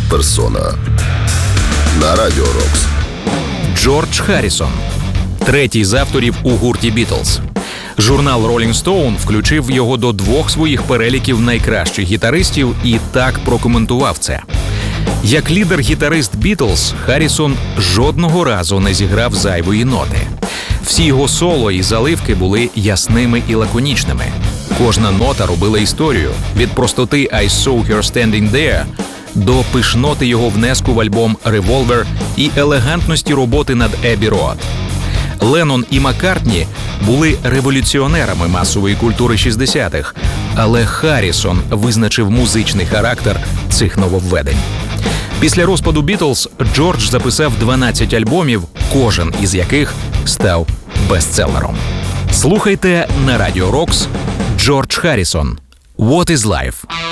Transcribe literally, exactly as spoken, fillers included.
персона. На Радіо Рокс. Джордж Харрісон – третій з авторів у гурті «Бітлз». Журнал Rolling Stone включив його до двох своїх переліків найкращих гітаристів і так прокоментував це. Як лідер-гітарист «Бітлз», Харрісон жодного разу не зіграв зайвої ноти. Всі його соло і заливки були ясними і лаконічними. Кожна нота робила історію – від простоти «I saw her standing there» до пишноти його внеску в альбом «Revolver» і елегантності роботи над «Abbey Road». Леннон і Маккартні були революціонерами масової культури шістдесятих, але Харрісон визначив музичний характер цих нововведень. Після розпаду «Бітлз» Джордж записав дванадцять альбомів, кожен із яких став бестселером. Слухайте на Радіо Рокс Джордж Харрісон «What is Life».